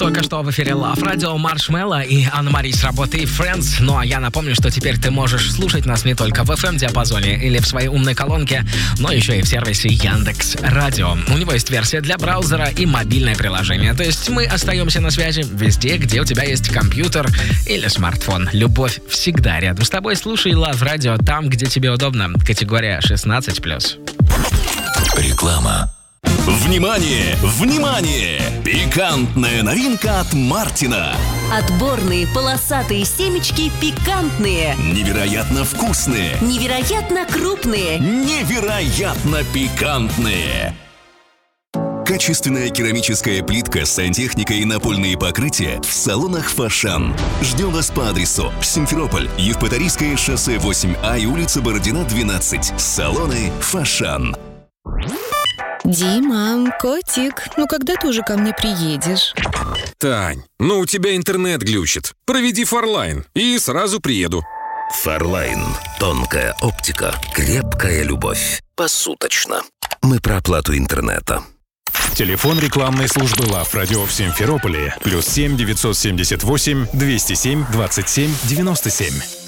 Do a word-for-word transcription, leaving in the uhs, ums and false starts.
Только что в эфире Love Radio, Маршмелло и Анна-Мари с работы Friends. Ну а я напомню, что теперь ты можешь слушать нас не только в эф эм-диапазоне или в своей умной колонке, но еще и в сервисе Яндекс.Радио. У него есть версия для браузера и мобильное приложение. То есть мы остаемся на связи везде, где у тебя есть компьютер или смартфон. Любовь всегда рядом с тобой. Слушай Love Radio там, где тебе удобно. Категория шестнадцать плюс. Реклама. Внимание! Внимание! Пикантная новинка от Мартина. Отборные полосатые семечки пикантные. Невероятно вкусные. Невероятно крупные. Невероятно пикантные. Качественная керамическая плитка, сантехника и напольные покрытия в салонах «Фошан». Ждем вас по адресу Симферополь, Евпаторийское шоссе восемь А и улица Бородина, двенадцать. Салоны «Фошан». Дима, котик, ну когда ты уже ко мне приедешь? Тань, ну у тебя интернет глючит. Проведи Фарлайн и сразу приеду. Фарлайн. Тонкая оптика, крепкая любовь. Посуточно. Мы про оплату интернета. Телефон рекламной службы Love Radio в Симферополе. Плюс семь девятьсот семьдесят восемь двести семь двадцать семь девяносто семь.